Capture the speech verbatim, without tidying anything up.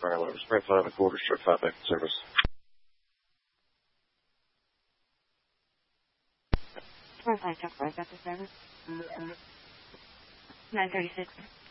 Charlie, Sprint five and a quarter, stroke five back in service. Four five, Chuck five, back to service. nine thirty-six.